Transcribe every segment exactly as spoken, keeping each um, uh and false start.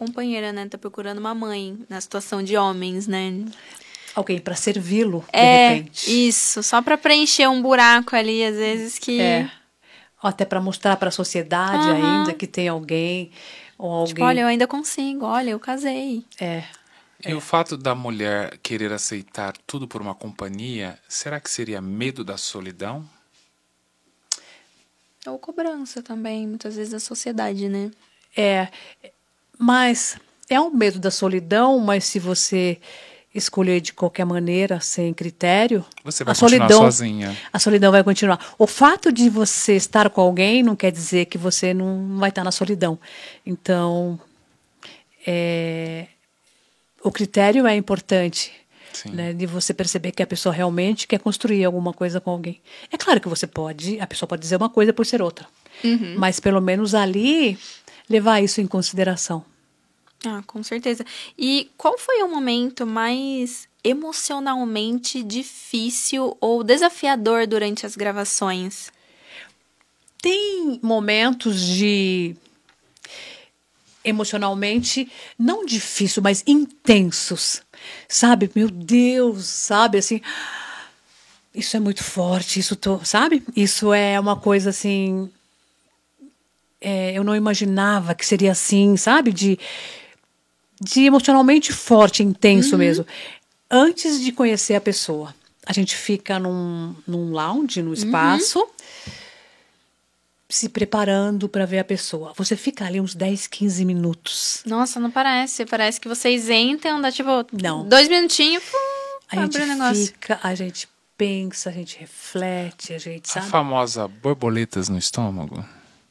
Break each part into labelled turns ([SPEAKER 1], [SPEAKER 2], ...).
[SPEAKER 1] companheira, né? Tá procurando uma mãe na situação de homens, né?
[SPEAKER 2] Alguém para servi-lo, de
[SPEAKER 1] é,
[SPEAKER 2] repente.
[SPEAKER 1] Isso, só para preencher um buraco ali, às vezes que...
[SPEAKER 2] É, até para mostrar para a sociedade
[SPEAKER 1] uhum.
[SPEAKER 2] ainda que tem alguém, ou alguém...
[SPEAKER 1] Tipo, olha, eu ainda consigo, olha, eu casei.
[SPEAKER 2] É.
[SPEAKER 3] E
[SPEAKER 2] é.
[SPEAKER 3] o fato da mulher querer aceitar tudo por uma companhia, será que seria medo da solidão?
[SPEAKER 1] Ou cobrança também, muitas vezes, da sociedade, né?
[SPEAKER 2] É, mas é um medo da solidão, mas se você escolher de qualquer maneira, sem critério,
[SPEAKER 3] você vai
[SPEAKER 2] a
[SPEAKER 3] continuar
[SPEAKER 2] solidão,
[SPEAKER 3] sozinha.
[SPEAKER 2] A solidão vai continuar. O fato de você estar com alguém não quer dizer que você não vai estar na solidão. Então, é, o critério é importante. Né, de você perceber que a pessoa realmente quer construir alguma coisa com alguém. É claro que você pode, a pessoa pode dizer uma coisa por ser outra.
[SPEAKER 1] Uhum.
[SPEAKER 2] Mas pelo menos ali, levar isso em consideração.
[SPEAKER 1] Ah, com certeza. E qual foi o momento mais emocionalmente difícil ou desafiador durante as gravações?
[SPEAKER 2] Tem momentos de... emocionalmente, não difícil, mas intensos. Sabe? Meu Deus, sabe? Assim, isso é muito forte, isso tô, sabe? Isso é uma coisa assim... É, eu não imaginava que seria assim, sabe? De, de emocionalmente forte, intenso uhum. mesmo. Antes de conhecer a pessoa, a gente fica num, num lounge, num espaço... Uhum. se preparando para ver a pessoa. Você fica ali uns dez, quinze minutos.
[SPEAKER 1] Nossa, não parece. Parece que vocês entram, dá tipo
[SPEAKER 2] não.
[SPEAKER 1] dois minutinhos, pum,
[SPEAKER 2] a gente fica, a gente pensa, a gente reflete, a gente sabe.
[SPEAKER 3] A famosa borboletas no estômago?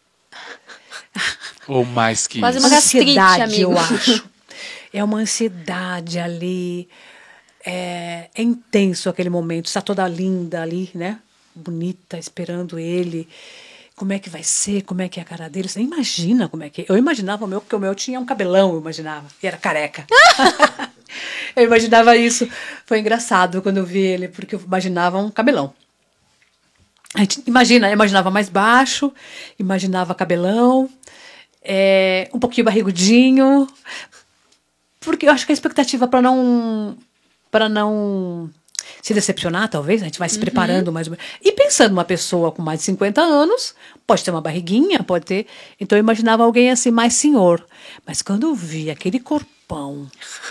[SPEAKER 3] Ou mais que
[SPEAKER 1] Quase
[SPEAKER 3] isso?
[SPEAKER 1] uma gastrite,
[SPEAKER 2] ansiedade,
[SPEAKER 1] amigo.
[SPEAKER 2] eu acho. É uma ansiedade ali. É, é intenso aquele momento. Está toda linda ali, né? Bonita, esperando ele. Como é que vai ser, como é que é a cara dele. Você nem imagina como é que é. Eu imaginava o meu, porque o meu tinha um cabelão, eu imaginava. E era careca. Eu imaginava isso. Foi engraçado quando eu vi ele, porque eu imaginava um cabelão. A gente imagina, eu imaginava mais baixo, imaginava cabelão, é, um pouquinho barrigudinho. Porque eu acho que a expectativa para não... para não... se decepcionar, talvez, a gente vai se preparando uhum. mais ou menos. E pensando numa pessoa com mais de cinquenta anos, pode ter uma barriguinha, pode ter... Então eu imaginava alguém assim, mais senhor. Mas quando eu vi aquele corpão,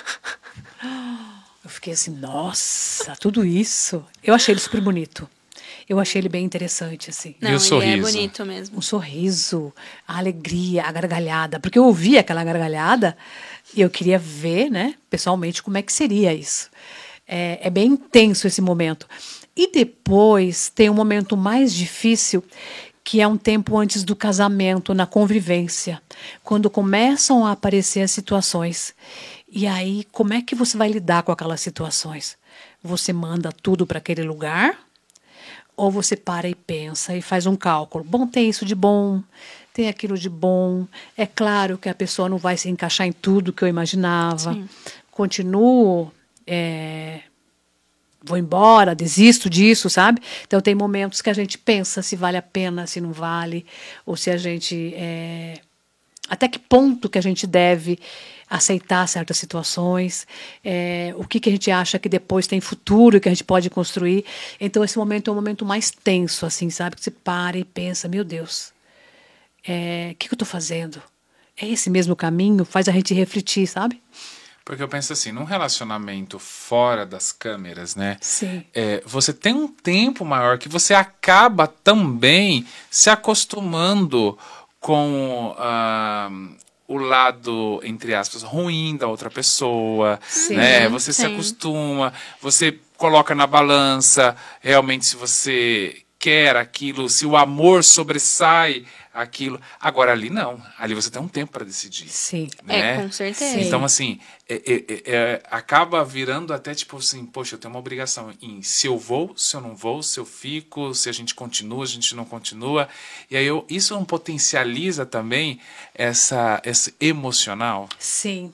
[SPEAKER 2] eu fiquei assim, nossa, tudo isso. Eu achei ele super bonito. Eu achei ele bem interessante, assim.
[SPEAKER 1] Não,
[SPEAKER 3] e o
[SPEAKER 1] ele
[SPEAKER 3] sorriso?
[SPEAKER 1] É bonito mesmo.
[SPEAKER 2] O sorriso, a alegria, a gargalhada. Porque eu ouvi aquela gargalhada e eu queria ver, né, pessoalmente, como é que seria isso. É, é bem intenso esse momento. E depois tem um momento mais difícil, que é um tempo antes do casamento, na convivência. Quando começam a aparecer as situações. E aí, como é que você vai lidar com aquelas situações? Você manda tudo para aquele lugar? Ou você para e pensa e faz um cálculo? Bom, tem isso de bom, tem aquilo de bom. É claro que a pessoa não vai se encaixar em tudo que eu imaginava. Sim. Continuo... É, vou embora, desisto disso, sabe? Então tem momentos que a gente pensa se vale a pena, se não vale, ou se a gente... É, até que ponto que a gente deve aceitar certas situações, é, o que, que a gente acha que depois tem futuro, que a gente pode construir. Então esse momento é um momento mais tenso, assim, sabe? Que você para e pensa, meu Deus, é, o que, que eu estou fazendo? É esse mesmo caminho? Faz a gente refletir, sabe?
[SPEAKER 3] Porque eu penso assim, num relacionamento fora das câmeras, né?
[SPEAKER 2] Sim.
[SPEAKER 3] É, você tem um tempo maior que você acaba também se acostumando com uh, o lado, entre aspas, ruim da outra pessoa,
[SPEAKER 2] sim,
[SPEAKER 3] né? Você
[SPEAKER 1] sim.
[SPEAKER 3] se acostuma, você coloca na balança realmente se você quer aquilo, se o amor sobressai aquilo. Agora ali não, ali você tem um tempo para decidir.
[SPEAKER 2] Sim.
[SPEAKER 3] Né?
[SPEAKER 1] É, com certeza.
[SPEAKER 2] Sim.
[SPEAKER 3] Então assim, é, é, é, acaba virando até tipo assim, poxa, eu tenho uma obrigação em se eu vou, se eu não vou, se eu fico, se a gente continua, a gente não continua. E aí eu, isso não potencializa também essa, esse emocional?
[SPEAKER 2] Sim.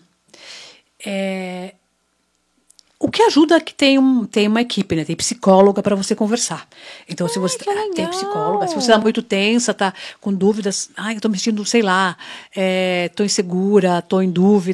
[SPEAKER 2] É... O que ajuda é que tem, um, tem uma equipe, né? Tem psicóloga para você conversar. Então, ai, se você
[SPEAKER 1] que
[SPEAKER 2] tem psicóloga, se você está muito tensa, está com dúvidas, ai, eu estou me sentindo, sei lá, estou é, insegura, estou em dúvida.